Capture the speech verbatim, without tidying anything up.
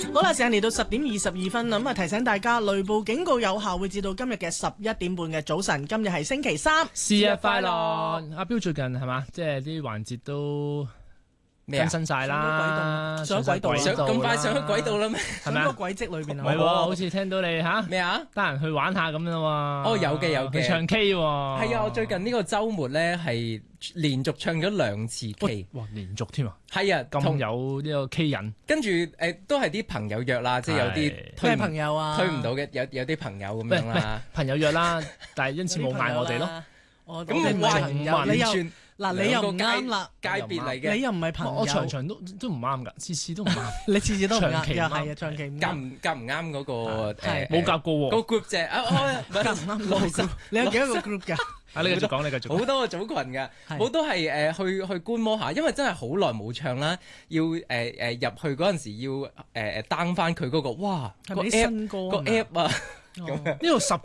好啦，時間嚟到十點二十二分啦，咁啊提醒大家，雷暴警告有效會至到今日嘅十一點半嘅早晨。今日係星期三， 是日快樂！阿彪最近係嘛，即係啲環節都更新晒啦， 上咗軌道， 上咁快上咗軌道啦咩？ 係咪啊？軌跡裏邊啊？ 唔係喎，好似聽到你吓咩啊？ 得閒去玩下咁樣喎。 哦，有嘅有嘅， 唱 K 喎。 係啊，我最近呢個週末咧係連續唱咗兩次 K。 哇，連續添啊！ 係啊， 咁有呢個 K 癮。 跟住誒都係啲朋友約啦，即係有啲推朋友啊， 推唔到嘅有有啲朋友咁樣啦。 朋友約啦，但係因此冇嗌我哋咯。 哦， 咁你朋友，你又算嗱，你又唔啱啦， 界別嚟嘅， 你又唔係朋友， 我場場都都唔啱㗎，次次都唔啱。 你次次都唔啱， 長期又係啊，長期唔夾唔夾唔啱嗰個誒冇夾過喎。 個 group 啫，啊夾唔啱個 group，你有幾多個 group 㗎？ 啊，你繼續講，你繼續。 好多個組群㗎，我都係誒去去觀摩下，因為真係好耐冇唱啦，要誒誒入去嗰陣時要誒誒 down 翻佢嗰個，哇個 app 個 app 啊，咁呢度十